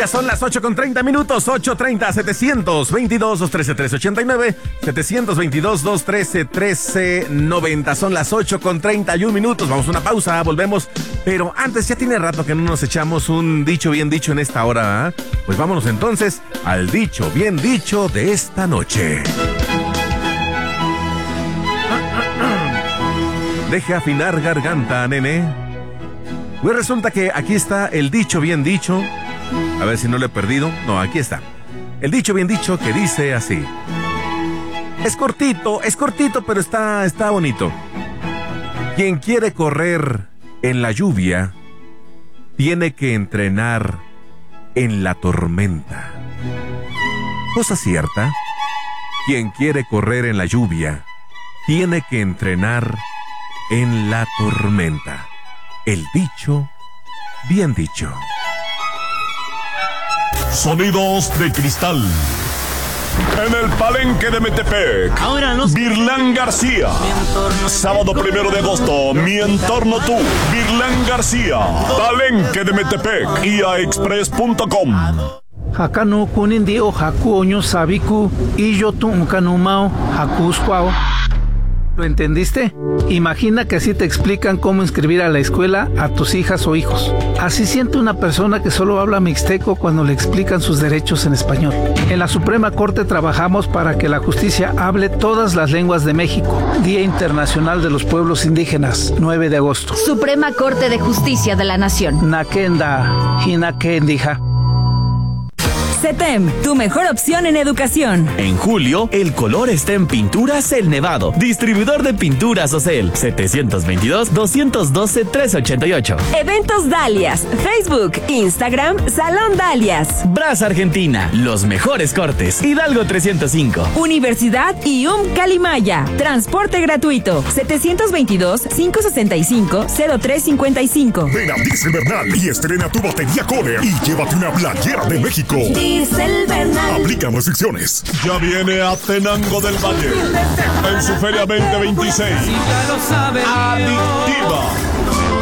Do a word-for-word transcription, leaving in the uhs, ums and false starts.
Toluca, son las ocho con treinta minutos, ocho treinta, setecientos veintidós, doscientos trece, trescientos ochenta y nueve, setecientos veintidós, doscientos trece, trece noventa, son las ocho con treinta y un minutos, vamos a una pausa, volvemos, pero antes ya tiene rato que no nos echamos un dicho bien dicho en esta hora, ¿eh? Pues vámonos entonces al dicho bien dicho de esta noche. Deje afinar garganta, nene. Pues resulta que aquí está el dicho bien dicho. A ver si no lo he perdido. No, aquí está. El dicho bien dicho que dice así. Es cortito, es cortito, pero está, está bonito. Quien quiere correr en la lluvia, tiene que entrenar en la tormenta. Cosa cierta. Quien quiere correr en la lluvia, tiene que entrenar en la tormenta. El dicho bien dicho. Sonidos de cristal. En el Palenque de Metepec, Ahora no Virlán García. Sábado primero de agosto, Mi Entorno Tú. Virlán García, Palenque de Metepec, i a express punto com. Hakano kunindi o haku oño sabiku y yo tu kanumao hakusquao. ¿Lo entendiste? Imagina que así te explican cómo inscribir a la escuela a tus hijas o hijos. Así siente una persona que solo habla mixteco cuando le explican sus derechos en español. En la Suprema Corte trabajamos para que la justicia hable todas las lenguas de México. Día Internacional de los Pueblos Indígenas, nueve de agosto. Suprema Corte de Justicia de la Nación. Nakenda, hinakendija. CETEM, tu mejor opción en educación. En julio, el color está en Pinturas El Nevado. Distribuidor de pinturas Ocel. setecientos veintidós, doscientos doce, trescientos ochenta y ocho. Eventos Dalias. Facebook, Instagram, Salón Dalias. Bras Argentina. Los mejores cortes. Hidalgo trescientos cinco. Universidad I U M Calimaya. Transporte gratuito. setecientos veintidós, quinientos sesenta y cinco, cero tres cincuenta y cinco. Ven a Diesel Bernal y estrena tu batería Kohler y llévate una playera de México. Diesel Bernal. Aplican restricciones. Ya viene a Tenango del Valle en su Feria veinte veintiséis. Adictiva.